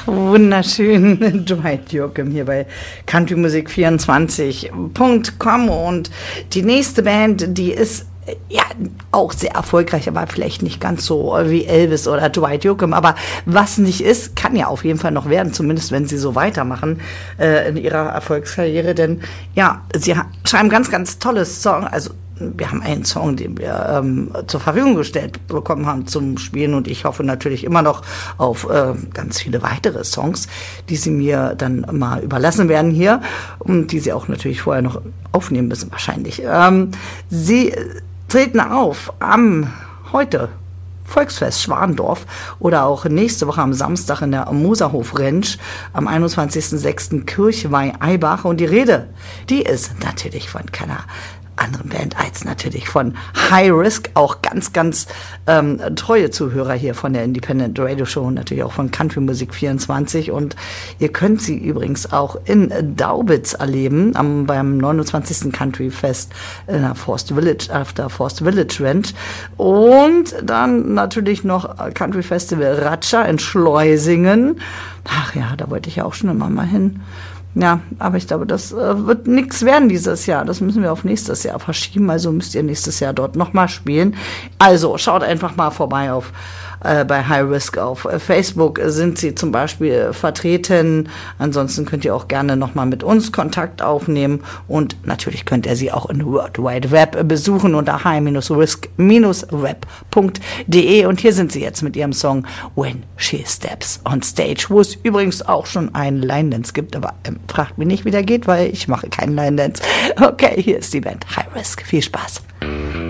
Wunderschön, Dwight Yoakam hier bei countrymusik24.com und die nächste Band, die ist ja auch sehr erfolgreich, aber vielleicht nicht ganz so wie Elvis oder Dwight Yoakam, aber was nicht ist, kann ja auf jeden Fall noch werden, zumindest wenn sie so weitermachen in ihrer Erfolgskarriere, denn ja, sie schreiben ganz, ganz tolles Song, also wir haben einen Song, den wir zur Verfügung gestellt bekommen haben zum Spielen und ich hoffe natürlich immer noch auf ganz viele weitere Songs, die sie mir dann mal überlassen werden hier und die sie auch natürlich vorher noch aufnehmen müssen wahrscheinlich. Sie treten auf am heute Volksfest Schwandorf oder auch nächste Woche am Samstag in der Moserhof Rentsch am 21.06. Kirchweih Eibach und die Rede, die ist natürlich von keiner anderen Band als natürlich von High Risk, auch ganz, ganz treue Zuhörer hier von der Independent Radio Show und natürlich auch von Country Musik 24 und ihr könnt sie übrigens auch in Daubitz erleben beim 29. Country Fest in der Forst Village Ranch und dann natürlich noch Country Festival Ratscha in Schleusingen. Ach ja, da wollte ich ja auch schon immer mal hin. Ja, aber ich glaube, das wird nichts werden dieses Jahr. Das müssen wir auf nächstes Jahr verschieben. Also müsst ihr nächstes Jahr dort nochmal spielen. Also schaut einfach mal vorbei bei High Risk auf Facebook sind sie zum Beispiel vertreten. Ansonsten könnt ihr auch gerne nochmal mit uns Kontakt aufnehmen. Und natürlich könnt ihr sie auch in World Wide Web besuchen unter high-risk-web.de. Und hier sind sie jetzt mit ihrem Song When She Steps on Stage, wo es übrigens auch schon einen Line Dance gibt. Aber fragt mich nicht, wie der geht, weil ich mache keinen Line Dance. Okay, hier ist die Band High Risk. Viel Spaß.